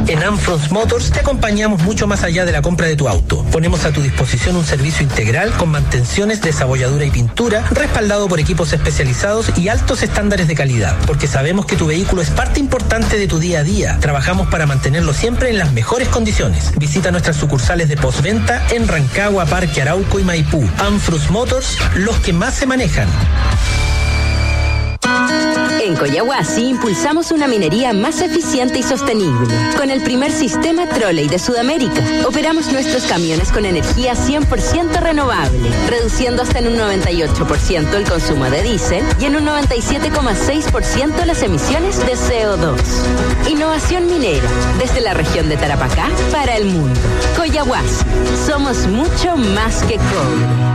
En Amfront Motors te acompañamos mucho más allá de la compra de tu auto. Ponemos a tu disposición un servicio integral con mantenciones, desabolladura y pintura, respaldado por equipos especializados y altos estándares de calidad, porque sabemos que tu vehículo es parte importante de tu día a día. Trabajamos para mantenerlo siempre en las mejores condiciones. Visita nuestras sucursales de postventa en Rancagua, Parque Arauco y Maipú. Amfront Motors, los que más se manejan. En Coyahuasi impulsamos una minería más eficiente y sostenible. Con el primer sistema Trolley de Sudamérica, operamos nuestros camiones con energía 100% renovable, reduciendo hasta en un 98% el consumo de diésel y en un 97,6% las emisiones de CO2. Innovación minera, desde la región de Tarapacá para el mundo. Coyahuasi, somos mucho más que cobre.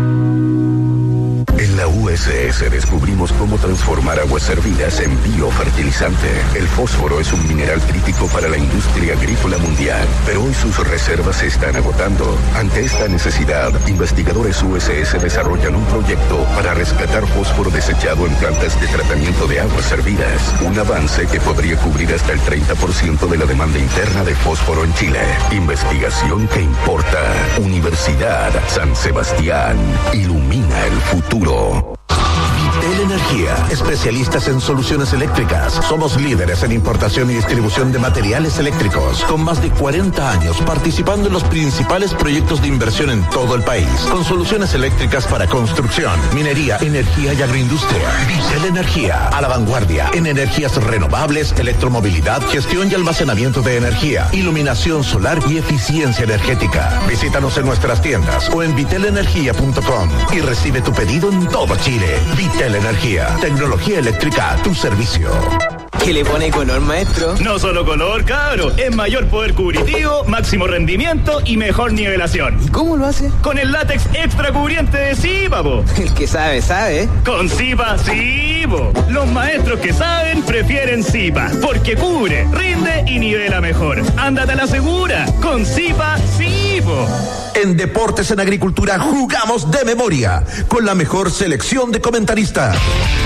En la USS descubrimos cómo transformar aguas servidas en biofertilizante. El fósforo es un mineral crítico para la industria agrícola mundial, pero hoy sus reservas se están agotando. Ante esta necesidad, investigadores USS desarrollan un proyecto para rescatar fósforo desechado en plantas de tratamiento de aguas servidas. Un avance que podría cubrir hasta el 30% de la demanda interna de fósforo en Chile. Investigación que importa. Universidad San Sebastián. Ilumina el futuro. Vitel Energía, especialistas en soluciones eléctricas. Somos líderes en importación y distribución de materiales eléctricos, con más de 40 años participando en los principales proyectos de inversión en todo el país, con soluciones eléctricas para construcción, minería, energía y agroindustria. Vitel Energía, a la vanguardia en energías renovables, electromovilidad, gestión y almacenamiento de energía, iluminación solar y eficiencia energética. Visítanos en nuestras tiendas o en vitelenergia.com y recibe tu pedido en todo Chile. Vitel Energía, tecnología eléctrica a tu servicio. ¿Qué le pone color, maestro? No solo color, cabro, es mayor poder cubritivo, máximo rendimiento y mejor nivelación. ¿Y cómo lo hace? Con el látex extra cubriente de Zipa, po. El que sabe, sabe. Con Zipa, sí, po. Los maestros que saben prefieren Zipa, porque cubre, rinde y nivela mejor. Ándate a la segura, con Zipa, sí, po. En Deportes en Agricultura jugamos de memoria, con la mejor selección de comentaristas.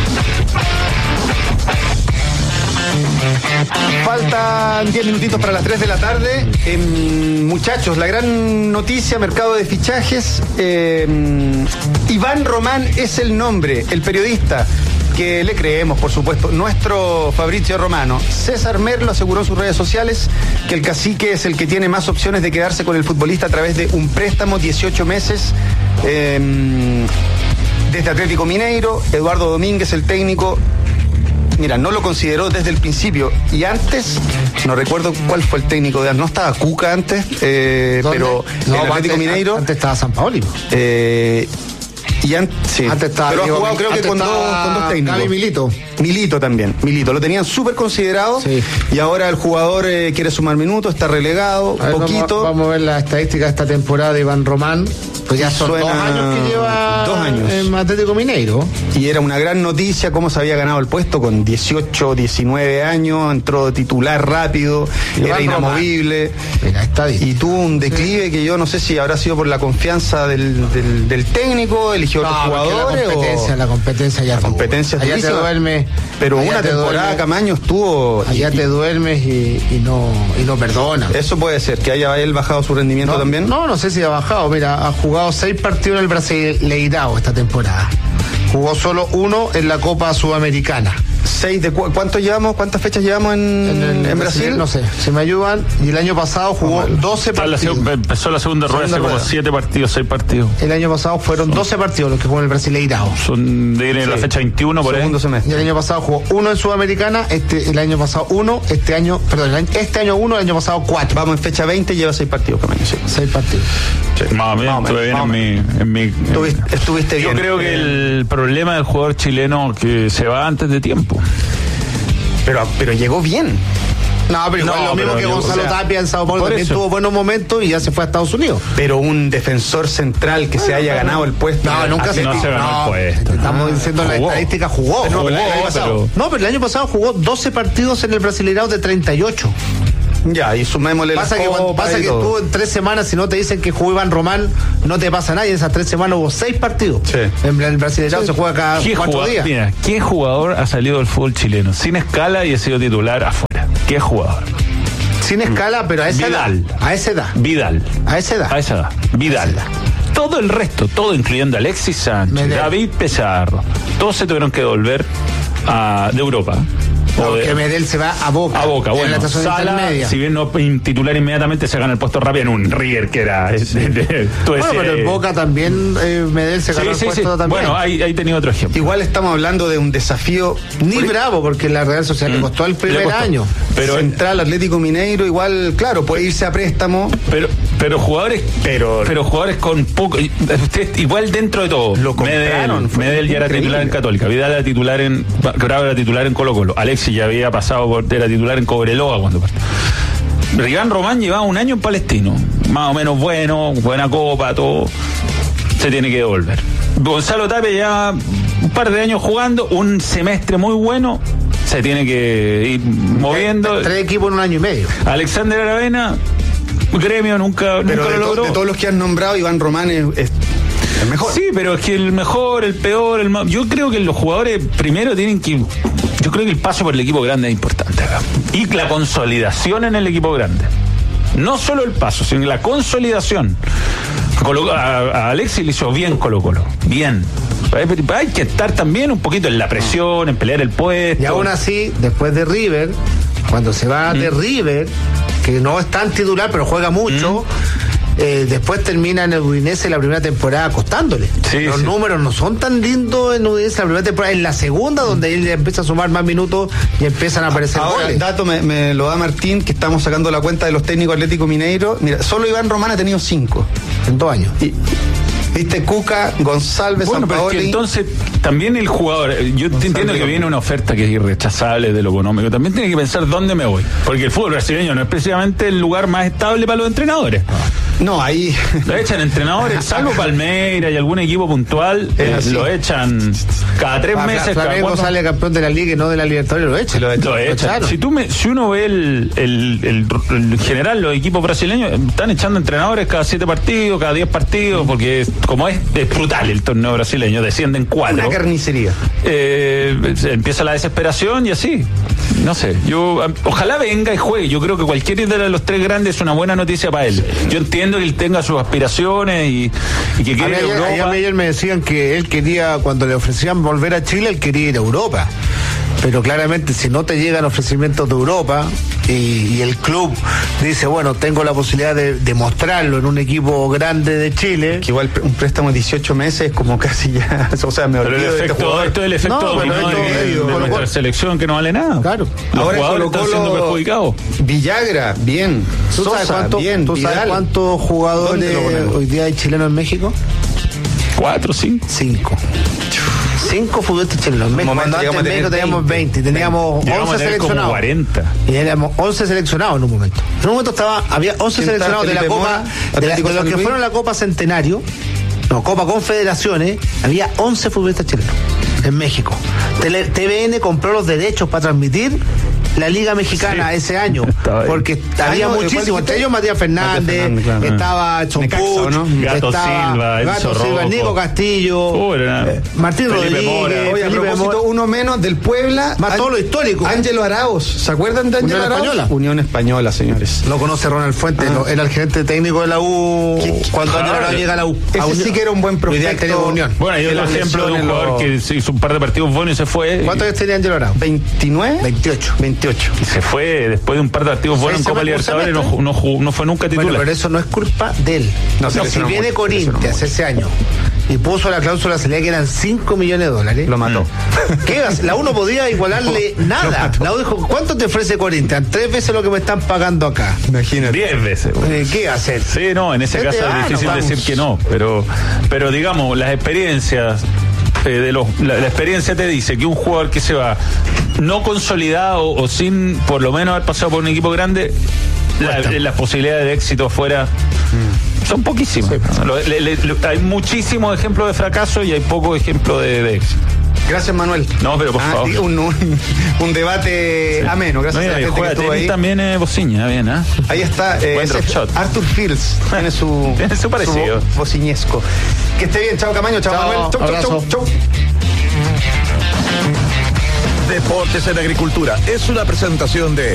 Faltan 10 minutitos para las 3 de la tarde. Muchachos, la gran noticia, mercado de fichajes. Iván Román es el nombre, el periodista que le creemos, por supuesto, nuestro Fabrizio Romano. César Merlo aseguró en sus redes sociales que el cacique es el que tiene más opciones de quedarse con el futbolista a través de un préstamo, 18 meses, desde Atlético Mineiro. Eduardo Domínguez, el técnico, mira, no lo consideró desde el principio. Y antes, no recuerdo cuál fue el técnico de antes. No estaba Cuca antes, pero el Atlético Mineiro. Antes estaba Sampaoli. Sí. Antes estaba, pero ha jugado creo que con dos técnicos. Gaby Milito también. Milito, lo tenían súper considerado, sí. Y ahora el jugador quiere sumar minutos, está relegado, poquito. Vamos a ver la estadística de esta temporada de Iván Román. Pues ya son 2 años que lleva 2 años en Atlético Mineiro. Y era una gran noticia cómo se había ganado el puesto con 18, 19 años, entró titular rápido, Iván era inamovible. Mira, y tuvo un declive que yo no sé si habrá sido por la confianza del técnico, eligió otros jugadores la competencia ya. La competencia allá te duermes. Pero una temporada Camaño estuvo. Allá te duermes y no perdona. Eso puede ser, que haya él bajado su rendimiento también. No sé si ha bajado. Mira, ha jugado 6 partidos en el Brasileirao esta temporada. Jugó solo 1 en la Copa Sudamericana. 6 de ¿cuántos llevamos? ¿Cuántas fechas llevamos en Brasil? No sé, si me ayudan. Y el año pasado jugó 12 partidos. Empezó la segunda rueda hace como 7 partidos, 6 partidos. El año pasado fueron 12 partidos los que jugó en el Brasileirao. Viene la fecha 21 por ahí. Segundo semestre. Y el año pasado jugó 1 en Sudamericana, el año pasado 1, este año 1, el año pasado 4. Vamos en fecha 20 y lleva 6 partidos, Camaño, sí. 6 partidos. Sí. Más o menos, estuve bien en mi. Estuviste bien. Yo creo que el problema del jugador chileno que se va antes de tiempo. Pero llegó bien. No, pero igual lo mismo que Gonzalo Tapia en Sao Paulo también tuvo buenos momentos y ya se fue a Estados Unidos. Pero un defensor central que se haya ganado el puesto. No, nunca se ganó el puesto. Estamos diciendo la estadística, jugó. No, pero el año pasado jugó 12 partidos en el Brasileirao de 38. Ya, y sumémosle pasa que tú en 3 semanas, si no te dicen que jugó Iván Román, no te pasa nada. Y en esas 3 semanas hubo 6 partidos. Sí. En el Brasileirao se juega cada 4 días. Mira, ¿qué jugador ha salido del fútbol chileno sin escala y ha sido titular afuera? ¿Qué jugador? Sin escala, pero a esa Vidal. edad. A esa edad. Vidal. A esa edad. A esa edad. Vidal. Todo el resto, todo incluyendo Alexis Sánchez, Medel. David Pizarro, todos se tuvieron que volver de Europa. Porque Medel se va a Boca. A Boca, en bueno. la estación Sala, intermedia. si bien no titular inmediatamente, se gana el puesto rápido en un River que era... Pero en Boca también Medel se ganó el puesto también. Bueno, ahí tenía otro ejemplo. Igual estamos hablando de un desafío Ni bravo, porque la Real Sociedad le costó el primer año. Pero Central Atlético Mineiro igual, claro, puede irse a préstamo. Pero jugadores jugadores con poco, igual dentro de todo. Lo compraron, Medel ya era titular en Católica, Vidal era titular en Bravo, era titular en Colo-Colo, Alexis ya había pasado era titular en Cobreloa cuando partió. Riván Román llevaba un año en Palestino, más o menos bueno, buena copa, todo. Se tiene que devolver. Gonzalo Tapia ya un par de años jugando, un semestre muy bueno, se tiene que ir moviendo. 3 equipos en un año y medio. Alexander Aravena, Gremio nunca lo logró. De todos los que han nombrado, Iván Román es el mejor. Sí, pero es que el mejor, el peor, el más... Yo creo que los jugadores primero tienen que... Yo creo que el paso por el equipo grande es importante acá. Y la consolidación en el equipo grande. No solo el paso, sino la consolidación. A Alexis le hizo bien Colo-Colo. Bien. Hay que estar también un poquito en la presión, en pelear el puesto. Y aún así, después de River, cuando se va de River, que no es tan titular, pero juega mucho... después termina en el Udinese la primera temporada costándole. Los números no son tan lindos en Udinese la primera temporada, en la segunda donde él empieza a sumar más minutos y empiezan a aparecer Ahora, goles. El dato me lo da Martín, que estamos sacando la cuenta de los técnicos Atlético Mineiro. Mira, solo Iván Román ha tenido 5 en 2 años. Viste, Cuca, González, bueno, pero es que entonces también el jugador, yo entiendo que viene una oferta que es irrechazable de lo económico, también tiene que pensar dónde me voy, porque el fútbol brasileño no es precisamente el lugar más estable para los entrenadores. No, ahí lo echan entrenadores, salvo Palmeiras y algún equipo puntual, lo echan cada 3 meses. Flamengo sale campeón de la Liga y no de la Libertadores, lo echan. Si uno ve el general, los equipos brasileños están echando entrenadores cada 7 partidos, cada 10 partidos, porque como es brutal el torneo brasileño, descienden 4. Una carnicería. Empieza la desesperación y así. No sé, ojalá venga y juegue. Yo creo que cualquier de los 3 grandes es una buena noticia para él. Yo entiendo que él tenga sus aspiraciones y que quiere ir a Europa. Ayer me decían que él quería, cuando le ofrecían volver a Chile, él quería ir a Europa. Pero claramente si no te llegan ofrecimientos de Europa y el club dice, bueno, tengo la posibilidad de demostrarlo en un equipo grande de Chile. Que igual un préstamo de 18 meses es como casi ya, o sea, me olvido de este jugador. Esto es el efecto dominó de nuestra selección que no vale nada. Claro. Los ahora jugadores están siendo perjudicados. Villagra, bien. Sosa, bien. ¿Tú sabes cuántos jugadores hoy día hay chilenos en México? 4, 5. 5 futbolistas chilenos. Cuando antes en México teníamos 20, teníamos 11 seleccionados. 40. Y éramos 11 seleccionados en un momento. En un momento había 11 seleccionados de la Copa, de los que fueron a la Copa Centenario, Copa Confederaciones, había 11 futbolistas chilenos en México. TVN compró los derechos para transmitir la Liga Mexicana ese año, porque había muchísimos, entre ellos Matías Fernández, claro. Estaba Chompuch, ¿no? Gato Silva, Nico Castillo, Martín Felipe Rodríguez. Oye, a propósito, uno menos del Puebla, más todo lo histórico. Ángelo Arauz, ¿se acuerdan de Ángelo Arauz? Española. Unión Española, señores. Lo conoce Ronald Fuentes, era el gerente técnico de la U cuando Ángelo Arauz llega a la U. Ese sí que era un buen prospecto. Unión. Bueno, hay otro ejemplo de un jugador que hizo un par de partidos buenos y se fue. ¿Cuántos años tenía Ángelo Arauz? 29, 28. Y se fue después de un par de partidos buenos en Copa Libertadores, no fue nunca titular. Bueno, pero eso no es culpa de él. Si viene Corinthians ese año y puso la cláusula salida que eran $5 millones, lo mató. ¿Qué? La U no podía igualarle nada. La U dijo, ¿cuánto te ofrece Corinthians? 3 veces lo que me están pagando acá. Imagínate. 10 veces. ¿Qué hacer? Sí, no, en ese caso es difícil decir que no, pero digamos, las experiencias la experiencia te dice que un jugador que se va no consolidado o sin por lo menos haber pasado por un equipo grande, las posibilidades de éxito afuera son poquísimas. Sí. Hay muchísimos ejemplos de fracaso y hay pocos ejemplos de éxito. Gracias, Manuel. No, pero por favor. Un debate ameno. Gracias a la gente que estuvo ahí. También es Bociña, bien, ¿eh? Ahí está. Arthur Fields tiene su parecido. Su bociñesco. Que esté bien. Chao, Camaño. Chao, Manuel. Chau. Deportes en Agricultura es una presentación de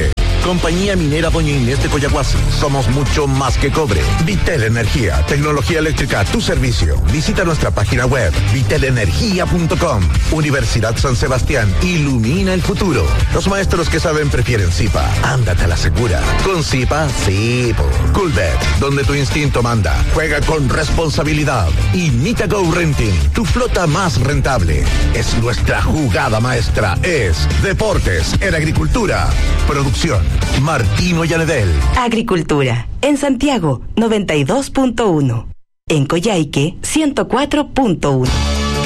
Compañía Minera Doña Inés de Coyahuasi. Somos mucho más que cobre. Vitel Energía, tecnología eléctrica a tu servicio. Visita nuestra página web, vitelenergia.com. Universidad San Sebastián, ilumina el futuro. Los maestros que saben prefieren Zipa. Ándate a la segura. Con Zipa, sí. Coolbet, donde tu instinto manda. Juega con responsabilidad. Y Mitago Renting, tu flota más rentable. Es nuestra jugada maestra. Es Deportes en Agricultura. Producción, Martino Yanedel. Agricultura. En Santiago, 92.1. En Coyhaique, 104.1.